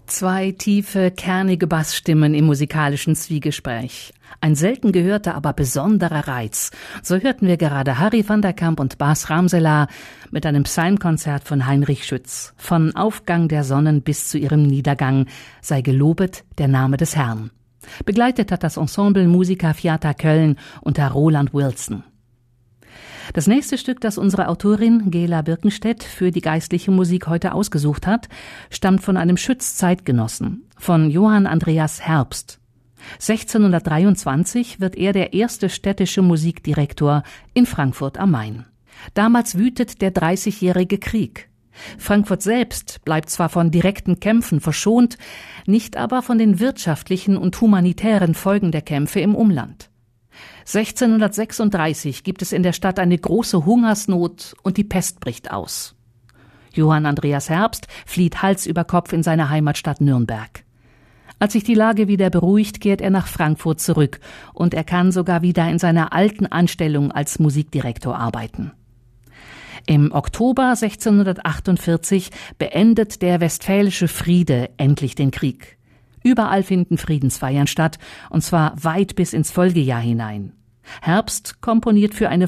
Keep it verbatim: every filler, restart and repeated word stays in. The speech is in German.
Zwei tiefe, kernige Bassstimmen im musikalischen Zwiegespräch. Ein selten gehörter, aber besonderer Reiz. So hörten wir gerade Harry van der Kamp und Bas Ramselaar mit einem Psalmkonzert von Heinrich Schütz. Von Aufgang der Sonnen bis zu ihrem Niedergang sei gelobet der Name des Herrn. Begleitet hat das Ensemble Musica Fiata Köln unter Roland Wilson. Das nächste Stück, das unsere Autorin Gela Birkenstedt für die geistliche Musik heute ausgesucht hat, stammt von einem Schütz-Zeitgenossen, von Johann Andreas Herbst. sechzehnhundertdreiundzwanzig wird er der erste städtische Musikdirektor in Frankfurt am Main. Damals wütet der Dreißigjährige Krieg. Frankfurt selbst bleibt zwar von direkten Kämpfen verschont, nicht aber von den wirtschaftlichen und humanitären Folgen der Kämpfe im Umland. sechzehnhundertsechsunddreißig gibt es in der Stadt eine große Hungersnot und die Pest bricht aus. Johann Andreas Herbst flieht Hals über Kopf in seine Heimatstadt Nürnberg. Als sich die Lage wieder beruhigt, kehrt er nach Frankfurt zurück und er kann sogar wieder in seiner alten Anstellung als Musikdirektor arbeiten. Im Oktober sechzehnhundertachtundvierzig beendet der Westfälische Friede endlich den Krieg. Überall finden Friedensfeiern statt, und zwar weit bis ins Folgejahr hinein. Herbst komponiert für eine